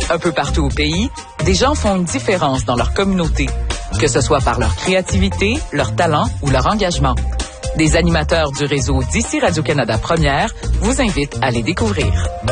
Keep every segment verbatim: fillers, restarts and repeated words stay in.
Un peu partout au pays, des gens font une différence dans leur communauté, que ce soit par leur créativité, leur talent ou leur engagement. Des animateurs du réseau d'ici Radio-Canada Première vous invitent à les découvrir.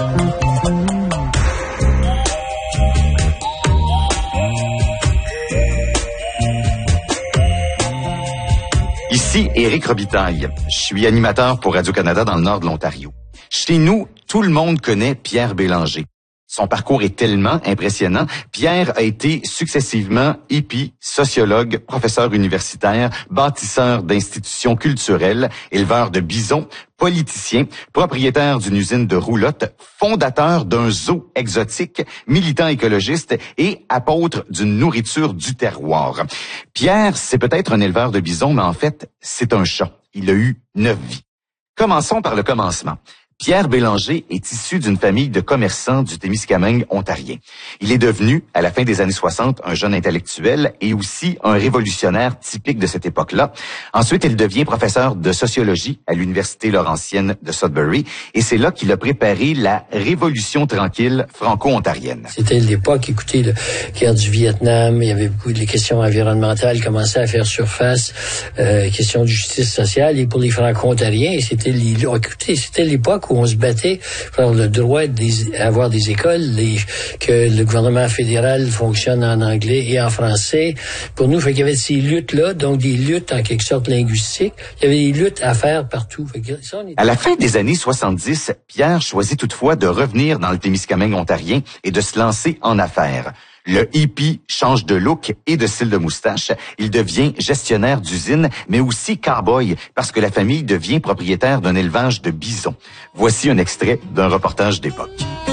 Ici Éric Robitaille. Je suis animateur pour Radio-Canada dans le nord de l'Ontario. Chez nous, tout le monde connaît Pierre Bélanger. Son parcours est tellement impressionnant. Pierre a été successivement hippie, sociologue, professeur universitaire, bâtisseur d'institutions culturelles, éleveur de bisons, politicien, propriétaire d'une usine de roulottes, fondateur d'un zoo exotique, militant écologiste et apôtre d'une nourriture du terroir. Pierre, c'est peut-être un éleveur de bisons, mais en fait, c'est un chat. Il a eu neuf vies. Commençons par le commencement. Pierre Bélanger est issu d'une famille de commerçants du Témiscamingue ontarien. Il est devenu, à la fin des années soixante, un jeune intellectuel et aussi un révolutionnaire typique de cette époque-là. Ensuite, il devient professeur de sociologie à l'Université Laurentienne de Sudbury et c'est là qu'il a préparé la révolution tranquille franco-ontarienne. C'était l'époque, écoutez, la guerre du Vietnam, il y avait beaucoup de questions environnementales qui commençaient à faire surface, euh, questions de justice sociale et pour les franco-ontariens, c'était, écoutez, c'était l'époque où on se battait pour le droit d'avoir des écoles, les, que le gouvernement fédéral fonctionne en anglais et en français. Pour nous, fait qu'il y avait ces luttes-là, donc des luttes en quelque sorte linguistiques. Il y avait des luttes à faire partout. Fait que ça, on est... À la fin des années soixante-dix, Pierre choisit toutefois de revenir dans le Témiscamingue ontarien et de se lancer en affaires. Le hippie change de look et de style de moustache. Il devient gestionnaire d'usine, mais aussi cow-boy, parce que la famille devient propriétaire d'un élevage de bisons. Voici un extrait d'un reportage d'époque.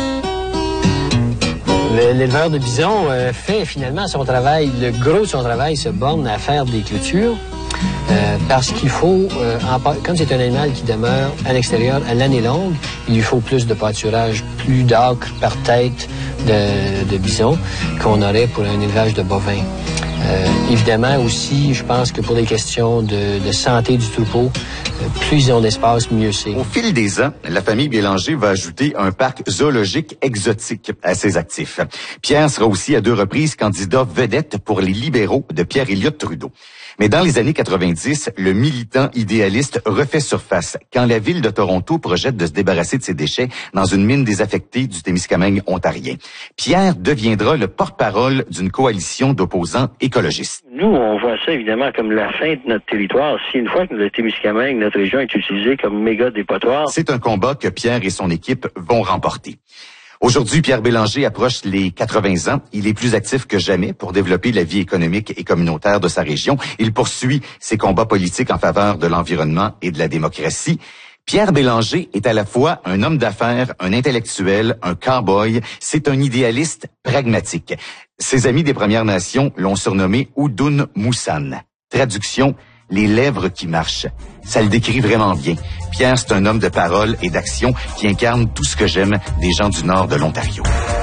L'éleveur de bisons euh, fait finalement son travail, le gros de son travail se borne à faire des clôtures. Euh, parce qu'il faut, euh, en, comme c'est un animal qui demeure à l'extérieur à l'année longue, il lui faut plus de pâturage, plus d'acre par tête de, de bison qu'on aurait pour un élevage de bovins. Euh, évidemment aussi, je pense que pour les questions de, de santé du troupeau, euh, plus ils ont d'espace, mieux c'est. Au fil des ans, la famille Bélanger va ajouter un parc zoologique exotique à ses actifs. Pierre sera aussi à deux reprises candidat vedette pour les libéraux de Pierre-Éliott Trudeau. Mais dans les années quatre-vingt-dix, le militant idéaliste refait surface quand la ville de Toronto projette de se débarrasser de ses déchets dans une mine désaffectée du Témiscamingue ontarien. Pierre deviendra le porte-parole d'une coalition d'opposants écologistes. Nous, on voit ça évidemment comme la fin de notre territoire. Si une fois que le Témiscamingue, notre région, est utilisée comme méga dépotoir... C'est un combat que Pierre et son équipe vont remporter. Aujourd'hui, Pierre Bélanger approche les quatre-vingts ans. Il est plus actif que jamais pour développer la vie économique et communautaire de sa région. Il poursuit ses combats politiques en faveur de l'environnement et de la démocratie. Pierre Bélanger est à la fois un homme d'affaires, un intellectuel, un cow-boy. C'est un idéaliste pragmatique. Ses amis des Premières Nations l'ont surnommé Oudoun Moussan. Traduction, les lèvres qui marchent. Ça le décrit vraiment bien. Pierre, c'est un homme de parole et d'action qui incarne tout ce que j'aime des gens du nord de l'Ontario.